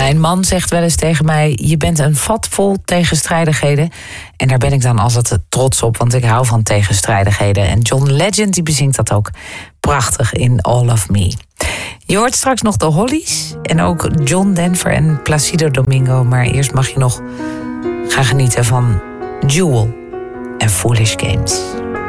Mijn man zegt wel eens tegen mij: je bent een vat vol tegenstrijdigheden. En daar ben ik dan altijd trots op, want ik hou van tegenstrijdigheden. En John Legend die bezingt dat ook prachtig in All of Me. Je hoort straks nog de Hollies en ook John Denver en Placido Domingo. Maar eerst mag je nog gaan genieten van Jewel en Foolish Games.